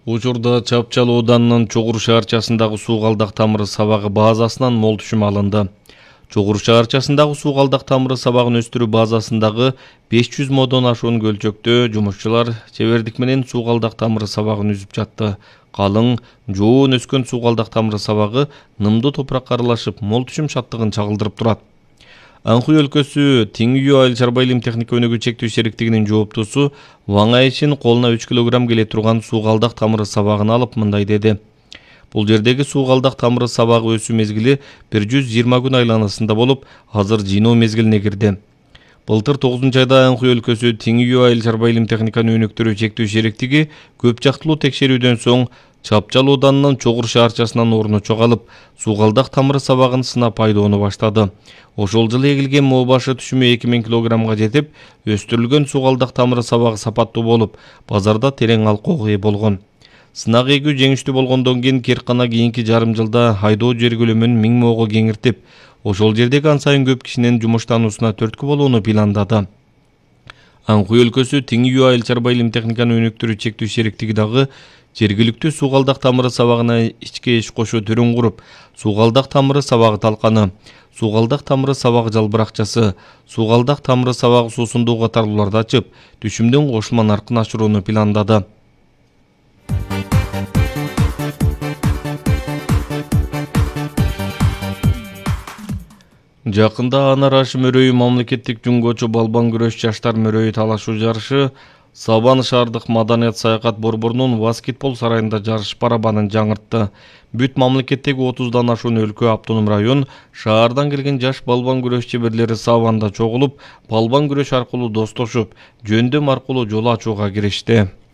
Учурда Чапчал ауданынын Чогур шаарчасындагы суу калдак тамыры сабагы базасынан мол түшүм алынды. Чогур шаарчасындагы суу калдак тамыры сабагын өстүрүү базасындагы 500 модон ашуун көлчөктө жумушчулар чебердик менен суу калдак тамыры сабагын үзүп жатты. Калың, жоон өскөн суу калдак тамыры сабагы нымдуу топуракка аралашып, мол түшүм шаттыгын чагылдырып турат. Анхуй өлкөсү Теңүү айыл чарба илим техника өнүгүү чектөө шериктигинин жооптусу Ваңайшин колуна 3 килограмм келе турган суу калдак тамыры сабагын алып мындай деди. Бул жердеги суу калдак тамыры сабагы өсүү мезгили 120 күн айланасында болуп, азыр жыйноо мезгилине кирди. Былтыр 9-айда Анхуй өлкөсү Теңүү айыл чарба илим техниканы өнүктүрүү чектөө шериктиги көп жактылуу текшерүүдөн соң Чапчал ауданынын Чогур шаарчасынан орну чогалып, суу калдак тамыры сабагын сынап пайдоону баштады. Ошол жылы эгилген моо башы түшүмү 2000 килограммга жетип, өстүрүлгөн суу калдак тамыры сабагы сапаттуу болуп, базарда терең алкоого ээ болгон. Сынак эгүү жеңиштүү болгондон кийин Керкана кийинки жарым жылда айдоо жер көлөмүн 1000 моого кеңиртип, ошол жердеги ан сайын көп кишинин жумуштануусуна түрткү болууну пландады. Анхуй өлкөсү Теңүү айыл чарба илим техниканы өнүктүрүү чектөө шериктиги дагы жергиликтүү суу калдак тамыры сабагына ичке иш кошуу түрүн куруп, суу калдак тамыры сабагы талканы, суу калдак тамыры сабагы жалбыракчасы, суу калдак тамыры сабагы суусундуу катарлууларды ачып, түшүмдүн кошулма наркын ашырууну пландады. Жакында Анар Ашим өрөйү мамлекеттик жунгочу балбан күрөш жаштар мөрөйү талашуу жарышы Сабан шаардык маданият саякат борборунун баскетбол сарайында жарыш барабанын жаңыртты. Бүт мамлекеттеги 30дан ашуун өлкө, автоном район, шаардан келген жаш балбан күрөш чеберлери Сабанда чогулуп, балбан күрөш аркылуу достошуп, жөндөм аркылуу жол ачууга киришти.